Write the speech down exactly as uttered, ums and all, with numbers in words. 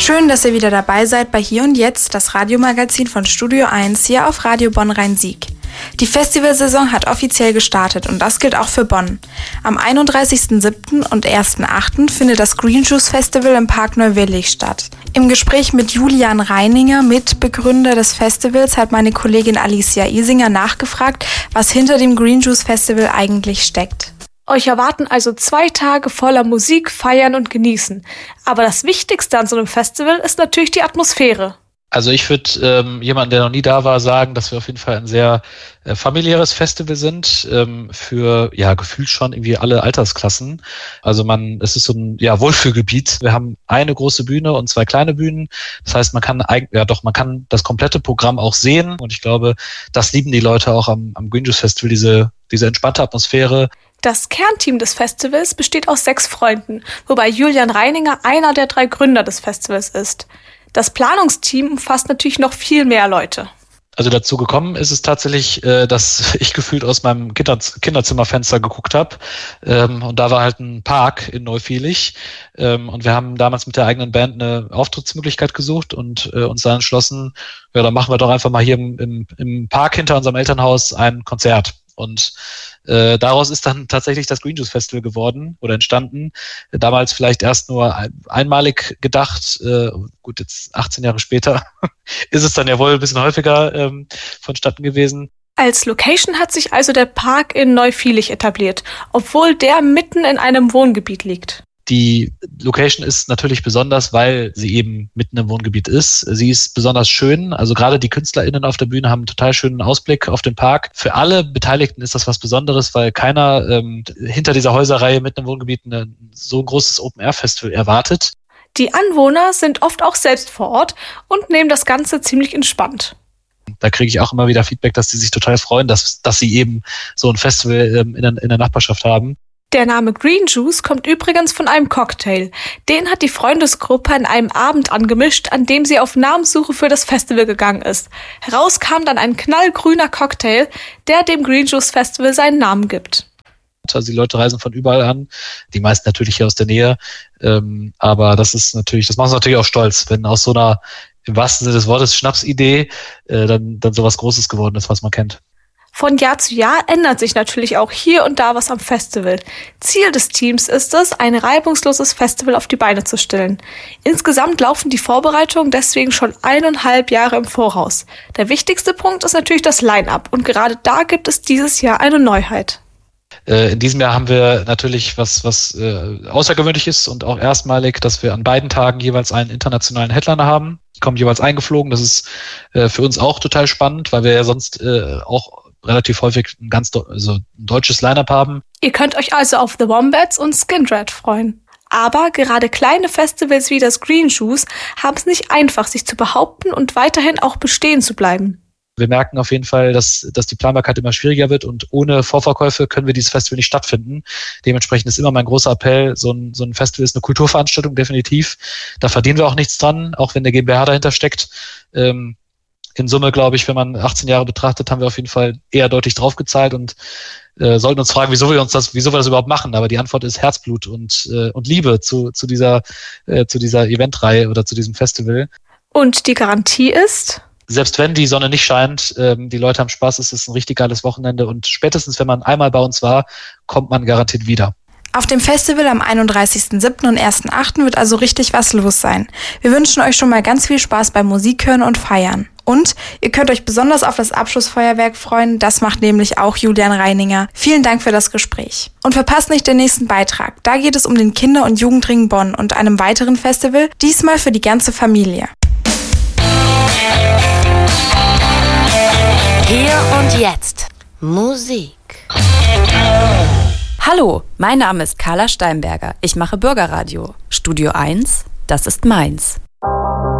Schön, dass ihr wieder dabei seid bei Hier und Jetzt, das Radiomagazin von Studio eins hier auf Radio Bonn-Rhein-Sieg. Die Festivalsaison hat offiziell gestartet und das gilt auch für Bonn. Am einunddreißigsten siebten und ersten achten findet das Green Juice Festival im Park Neuwillig statt. Im Gespräch mit Julian Reininger, Mitbegründer des Festivals, hat meine Kollegin Alicia Isinger nachgefragt, was hinter dem Green Juice Festival eigentlich steckt. Euch erwarten also zwei Tage voller Musik, Feiern und Genießen. Aber das Wichtigste an so einem Festival ist natürlich die Atmosphäre. Also ich würde ähm, jemanden, der noch nie da war, sagen, dass wir auf jeden Fall ein sehr äh, familiäres Festival sind, ähm, für ja gefühlt schon irgendwie alle Altersklassen. Also man, es ist so ein ja Wohlfühlgebiet. Wir haben eine große Bühne und zwei kleine Bühnen. Das heißt, man kann eigentlich, ja doch, man kann das komplette Programm auch sehen. Und ich glaube, das lieben die Leute auch am, am Green Juice Festival, diese diese entspannte Atmosphäre. Das Kernteam des Festivals besteht aus sechs Freunden, wobei Julian Reininger einer der drei Gründer des Festivals ist. Das Planungsteam umfasst natürlich noch viel mehr Leute. Also dazu gekommen ist es tatsächlich, äh, dass ich gefühlt aus meinem Kinder- Kinderzimmerfenster geguckt habe. Ähm, und da war halt ein Park in Neufehlich. Ähm, und wir haben damals mit der eigenen Band eine Auftrittsmöglichkeit gesucht und äh, uns dann entschlossen, ja, dann machen wir doch einfach mal hier im, im, im Park hinter unserem Elternhaus ein Konzert. Und äh, daraus ist dann tatsächlich das Green Juice Festival geworden oder entstanden. Damals vielleicht erst nur ein, einmalig gedacht. Äh, gut, jetzt achtzehn Jahre später ist es dann ja wohl ein bisschen häufiger ähm, vonstatten gewesen. Als Location hat sich also der Park in Neufehlich etabliert, obwohl der mitten in einem Wohngebiet liegt. Die Location ist natürlich besonders, weil sie eben mitten im Wohngebiet ist. Sie ist besonders schön. Also gerade die KünstlerInnen auf der Bühne haben einen total schönen Ausblick auf den Park. Für alle Beteiligten ist das was Besonderes, weil keiner ähm, hinter dieser Häuserreihe mitten im Wohngebiet eine, so ein großes Open-Air-Festival erwartet. Die Anwohner sind oft auch selbst vor Ort und nehmen das Ganze ziemlich entspannt. Da kriege ich auch immer wieder Feedback, dass sie sich total freuen, dass, dass sie eben so ein Festival ähm, in, der, in der Nachbarschaft haben. Der Name Green Juice kommt übrigens von einem Cocktail. Den hat die Freundesgruppe an einem Abend angemischt, an dem sie auf Namenssuche für das Festival gegangen ist. Heraus kam dann ein knallgrüner Cocktail, der dem Green Juice Festival seinen Namen gibt. Also die Leute reisen von überall an, die meisten natürlich hier aus der Nähe. Ähm, aber das ist natürlich, das macht uns natürlich auch stolz, wenn aus so einer, im wahrsten Sinne des Wortes, Schnapsidee äh, dann, dann sowas Großes geworden ist, was man kennt. Von Jahr zu Jahr ändert sich natürlich auch hier und da was am Festival. Ziel des Teams ist es, ein reibungsloses Festival auf die Beine zu stellen. Insgesamt laufen die Vorbereitungen deswegen schon eineinhalb Jahre im Voraus. Der wichtigste Punkt ist natürlich das Line-Up und gerade da gibt es dieses Jahr eine Neuheit. In diesem Jahr haben wir natürlich was, was äh, außergewöhnlich ist und auch erstmalig, dass wir an beiden Tagen jeweils einen internationalen Headliner haben. Die kommen jeweils eingeflogen. Das ist äh, für uns auch total spannend, weil wir ja sonst äh, auch relativ häufig ein ganz also ein deutsches Line-Up haben. Ihr könnt euch also auf The Wombats und Skindred freuen. Aber gerade kleine Festivals wie das Green Juice haben es nicht einfach, sich zu behaupten und weiterhin auch bestehen zu bleiben. Wir merken auf jeden Fall, dass, dass die Planbarkeit immer schwieriger wird und ohne Vorverkäufe können wir dieses Festival nicht stattfinden. Dementsprechend ist immer mein großer Appell, so ein, so ein Festival ist eine Kulturveranstaltung, definitiv. Da verdienen wir auch nichts dran, auch wenn der GmbH dahinter steckt. Ähm, In Summe, glaube ich, wenn man achtzehn Jahre betrachtet, haben wir auf jeden Fall eher deutlich draufgezahlt und äh, sollten uns fragen, wieso wir uns das, wieso wir das überhaupt machen. Aber die Antwort ist Herzblut und äh, und Liebe zu zu dieser äh, zu dieser Eventreihe oder zu diesem Festival. Und die Garantie ist? Selbst wenn die Sonne nicht scheint, ähm, die Leute haben Spaß, es ist ein richtig geiles Wochenende und spätestens, wenn man einmal bei uns war, kommt man garantiert wieder. Auf dem Festival am einunddreißigsten siebten und ersten achten wird also richtig was los sein. Wir wünschen euch schon mal ganz viel Spaß beim Musikhören und Feiern. Und ihr könnt euch besonders auf das Abschlussfeuerwerk freuen, das macht nämlich auch Julian Reininger. Vielen Dank für das Gespräch. Und verpasst nicht den nächsten Beitrag. Da geht es um den Kinder- und Jugendring Bonn und einem weiteren Festival, diesmal für die ganze Familie. Hier und jetzt Musik. Hallo, mein Name ist Carla Steinberger. Ich mache Bürgerradio. Studio eins, das ist meins.